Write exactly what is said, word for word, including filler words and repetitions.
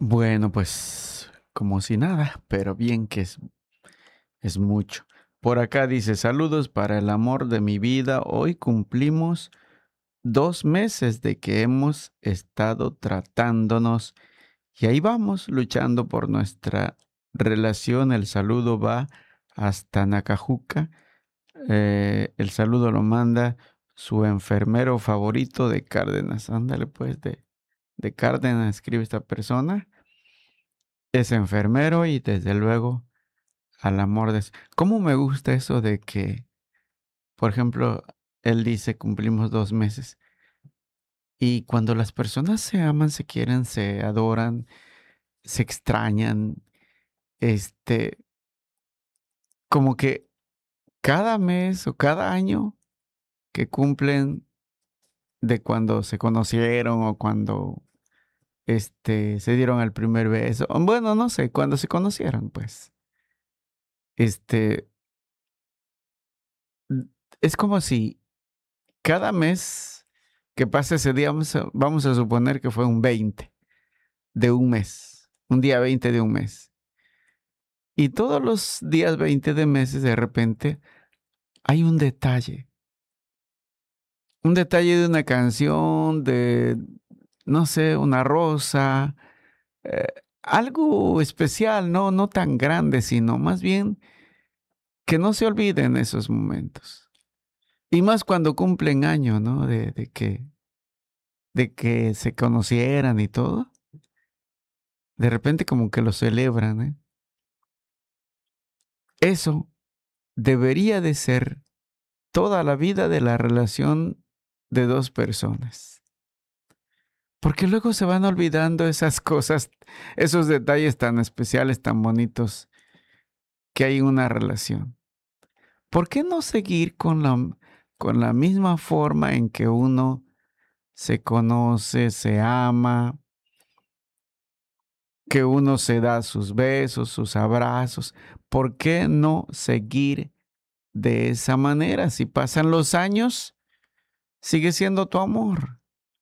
Bueno, pues como si nada, pero bien que es, es mucho. Por acá dice, saludos para el amor de mi vida. Hoy cumplimos dos meses de que hemos estado tratándonos y ahí vamos luchando por nuestra relación. El saludo va hasta Nacajuca. Eh, el saludo lo manda su enfermero favorito de Cárdenas. Ándale pues, de, de Cárdenas escribe esta persona. Es enfermero y desde luego al amor de... ¿Cómo me gusta eso de que, por ejemplo, él dice cumplimos dos meses y cuando las personas se aman, se quieren, se adoran, se extrañan, este, como que cada mes o cada año que cumplen de cuando se conocieron o cuando este, se dieron el primer beso, o bueno, no sé, cuando se conocieron, pues, este, es como si cada mes que pasa ese día, vamos a, vamos a suponer que fue un veinte de un mes, un día veinte de un mes. Y todos los días veinte de meses, de repente, hay un detalle. Un detalle de una canción, de, no sé, una rosa, eh, algo especial, no, no tan grande, sino más bien que no se olviden esos momentos. Y más cuando cumplen años, ¿no? De, de que, de que se conocieran y todo. De repente como que lo celebran, ¿eh? Eso debería de ser toda la vida de la relación de dos personas. Porque luego se van olvidando esas cosas, esos detalles tan especiales, tan bonitos que hay en una relación. ¿Por qué no seguir con la, con la misma forma en que uno se conoce, se ama, que uno se da sus besos, sus abrazos? ¿Por qué no seguir de esa manera? Si pasan los años, sigue siendo tu amor.